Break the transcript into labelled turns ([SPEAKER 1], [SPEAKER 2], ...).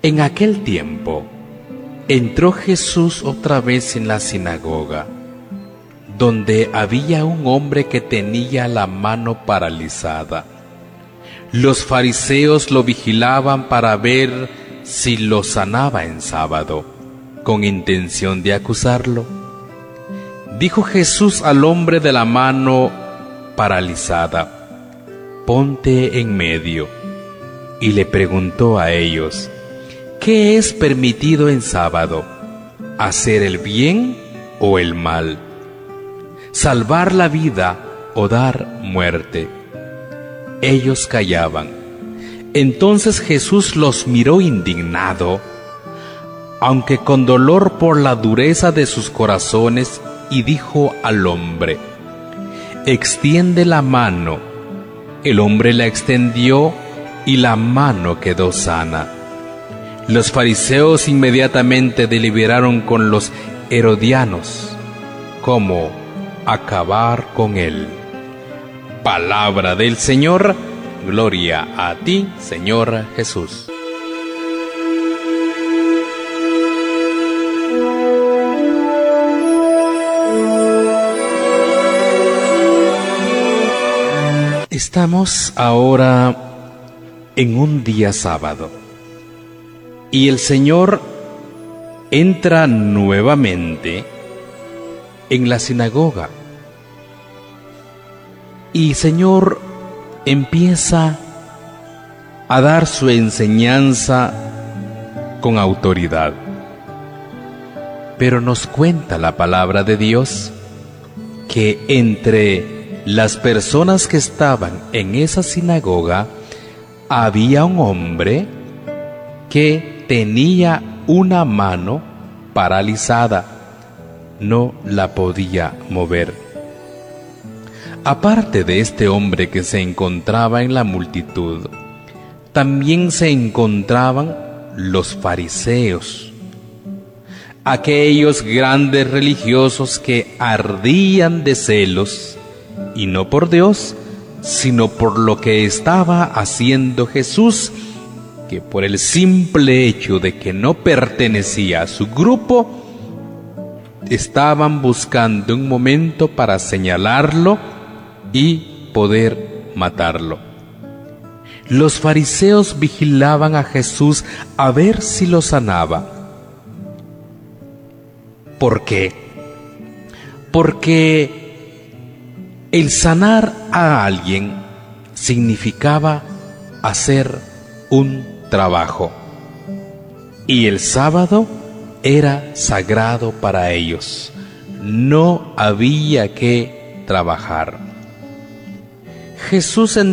[SPEAKER 1] En aquel tiempo, entró Jesús otra vez en la sinagoga, donde había un hombre que tenía la mano paralizada. Los fariseos lo vigilaban para ver si lo sanaba en sábado, con intención de acusarlo. Dijo Jesús al hombre de la mano paralizada: «Ponte en medio». Y le preguntó a ellos: «¿Qué es permitido en sábado? ¿Hacer el bien o el mal? ¿Salvar la vida o dar muerte?». Ellos callaban. Entonces Jesús los miró indignado, aunque con dolor por la dureza de sus corazones, y dijo al hombre: «Extiende la mano». El hombre la extendió y la mano quedó sana. Los fariseos inmediatamente deliberaron con los herodianos cómo acabar con él. Palabra del Señor. Gloria a ti, Señor Jesús. Estamos ahora en un día sábado y el Señor entra nuevamente en la sinagoga y Señor empieza a dar su enseñanza con autoridad. Pero nos cuenta la palabra de Dios que entre las personas que estaban en esa sinagoga había un hombre que tenía una mano paralizada, no la podía mover. Aparte de este hombre que se encontraba en la multitud, también se encontraban los fariseos, aquellos grandes religiosos que ardían de celos, y no por Dios, sino por lo que estaba haciendo Jesús, que por el simple hecho de que no pertenecía a su grupo, estaban buscando un momento para señalarlo y poder matarlo. Los fariseos vigilaban a Jesús a ver si lo sanaba. ¿Por qué? Porque el sanar a alguien significaba hacer un trabajo, y el sábado era sagrado para ellos. No había que trabajar. Jesús